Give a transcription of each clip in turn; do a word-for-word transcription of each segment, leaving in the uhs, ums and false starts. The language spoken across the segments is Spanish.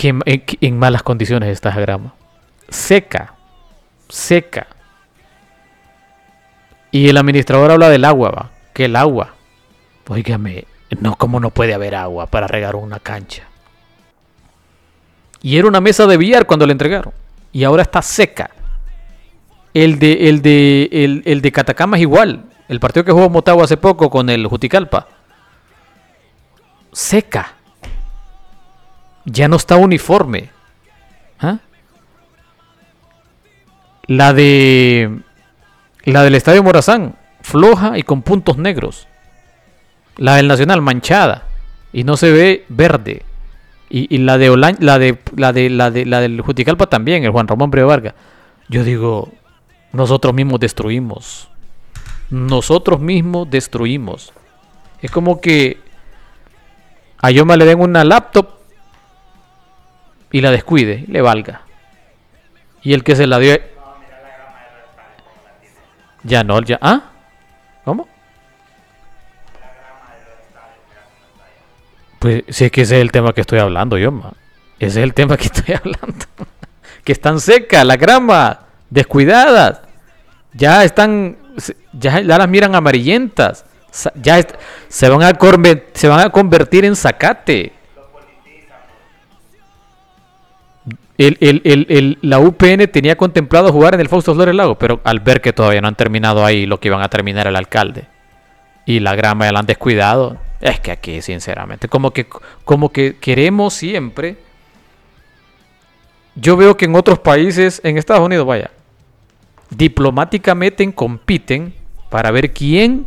que en, en, en malas condiciones está esa grama. Seca, seca. Y el administrador habla del agua, va. Que el agua. Óigame, no, ¿cómo no puede haber agua para regar una cancha? Y era una mesa de billar cuando le entregaron. Y ahora está seca. El de, el de, el, el de Catacama es igual. El partido que jugó Motagua hace poco con el Juticalpa. Seca. Ya no está uniforme. ¿Ah? La de... La del Estadio Morazán, floja y con puntos negros. La del Nacional, manchada. Y no se ve verde. Y, y la de Olan, la de la de la de la del Juticalpa también, el Juan Ramón Breve Vargas. Yo digo, nosotros mismos destruimos. Nosotros mismos destruimos. Es como que a Yoma le den una laptop y la descuide, le valga. Y el que se la dio... Ya no, ya... ¿Ah? ¿Cómo? Pues sí, es que ese es el tema que estoy hablando, Yoma. Ese es el tema que estoy hablando. Que están secas, la grama, descuidadas. Ya están... Ya, ya las miran amarillentas. Ya est- se, van a corme- se van a convertir en zacate. El, el, el, el, la U P N tenía contemplado jugar en el Fausto Flores Lago, pero al ver que todavía no han terminado ahí lo que iban a terminar el alcalde y la grama ya la han descuidado, es que aquí sinceramente como que, como que queremos siempre. Yo veo que en otros países, en Estados Unidos, vaya, diplomáticamente compiten para ver quién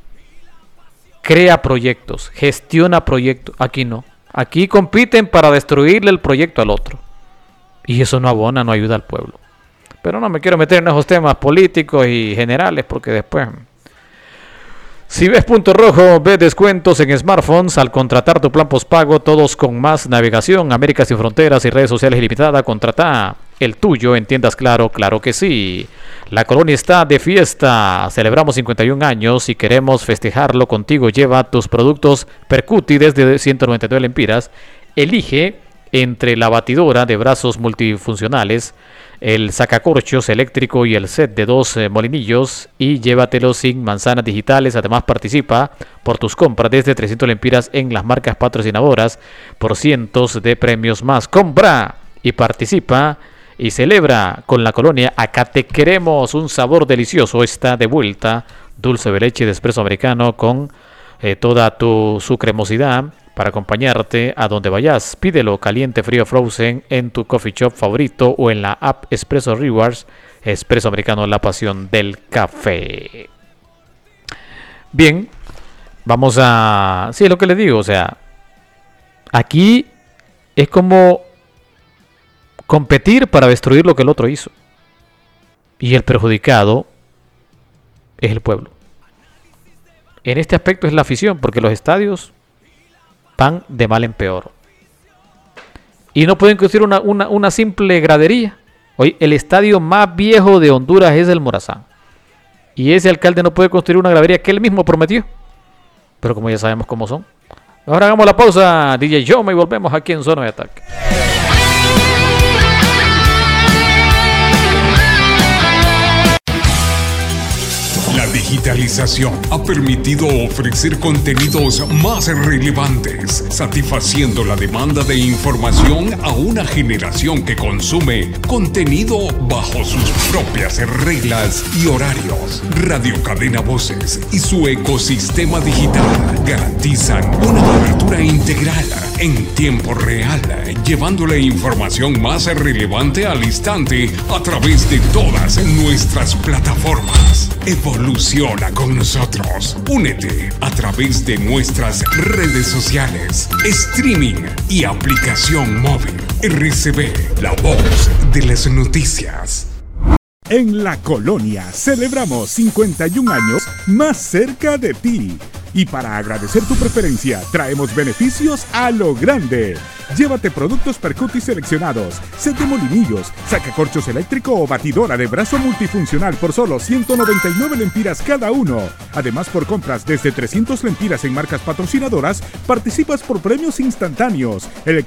crea proyectos, gestiona proyectos. Aquí no, aquí compiten para destruirle el proyecto al otro. Y eso no abona, no ayuda al pueblo. Pero no me quiero meter en esos temas políticos y generales porque después... Si ves Punto Rojo, ves descuentos en smartphones al contratar tu plan postpago, todos con más navegación, América sin fronteras y redes sociales ilimitadas. Contrata el tuyo en tiendas Claro, claro que sí. La colonia está de fiesta. Celebramos cincuenta y un años y queremos festejarlo contigo. Lleva tus productos Percuti desde ciento noventa y nueve lempiras. Elige entre la batidora de brazos multifuncionales, el sacacorchos eléctrico y el set de dos eh, molinillos y llévatelo sin manzanas digitales. Además participa por tus compras desde trescientas lempiras en las marcas patrocinadoras por cientos de premios más. Compra y participa y celebra con la colonia. Acá te queremos. Un sabor delicioso está de vuelta. Dulce de leche de espresso americano con eh, toda tu su cremosidad para acompañarte a donde vayas. Pídelo caliente, frío, frozen en tu coffee shop favorito o en la app Espresso Rewards. Espresso americano, la pasión del café. Bien, vamos a... Sí, es lo que les digo, o sea, aquí es como competir para destruir lo que el otro hizo. Y el perjudicado es el pueblo. En este aspecto es la afición, porque los estadios van de mal en peor. Y no pueden construir una, una, una simple gradería. Hoy el estadio más viejo de Honduras es el Morazán. Y ese alcalde no puede construir una gradería que él mismo prometió. Pero como ya sabemos cómo son. Ahora hagamos la pausa, D J Yoma, y volvemos aquí en Zona de Ataque. La digitalización ha permitido ofrecer contenidos más relevantes, satisfaciendo la demanda de información a una generación que consume contenido bajo sus propias reglas y horarios. Radio Cadena Voces y su ecosistema digital garantizan una cobertura integral en tiempo real, llevando la información más relevante al instante a través de todas nuestras plataformas. Evoluciona con nosotros. Únete a través de nuestras redes sociales, streaming y aplicación móvil. R C B, la voz de las noticias. En La Colonia celebramos cincuenta y un años más cerca de ti. Y para agradecer tu preferencia, traemos beneficios a lo grande. Llévate productos Percuti seleccionados, set de molinillos, sacacorchos eléctrico o batidora de brazo multifuncional por solo ciento noventa y nueve lempiras cada uno. Además, por compras desde trescientas lempiras en marcas patrocinadoras, participas por premios instantáneos. Electro